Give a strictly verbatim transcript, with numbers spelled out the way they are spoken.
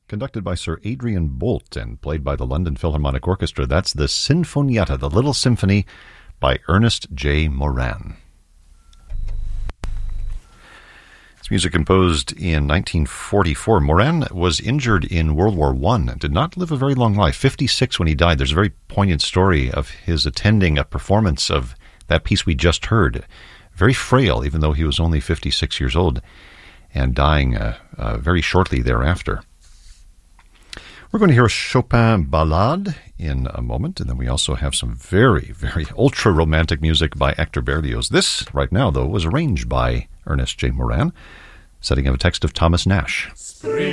conducted by Sir Adrian Boult and played by the London Philharmonic Orchestra. That's the Sinfonietta, the Little Symphony, by Ernest J. Moran. It's music composed in nineteen forty-four. Moran was injured in World War One and did not live a very long life. fifty-six when he died. There's a very poignant story of his attending a performance of that piece we just heard. Very frail, even though he was only fifty-six years old, and dying uh, uh, very shortly thereafter. We're going to hear a Chopin ballade in a moment, and then we also have some very, very ultra-romantic music by Hector Berlioz. This, right now, though, was arranged by Ernest J. Moran, setting of a text of Thomas Nash. Spring.